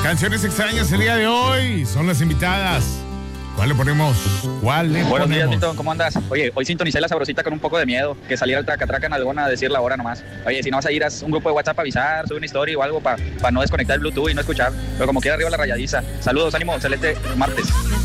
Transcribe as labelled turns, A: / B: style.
A: Canciones extrañas el día de hoy son las invitadas. ¿Cuál le ponemos?
B: Buenos días, Milton, ¿cómo andas? Oye, hoy sintonicé la sabrosita con un poco de miedo, que saliera el tracatraca en alguna a decir la hora nomás. Oye, si no vas a ir a un grupo de WhatsApp a avisar, sube una historia o algo para no desconectar el Bluetooth y no escuchar. Pero como quiera arriba la rayadiza. Saludos, ánimo, excelente martes.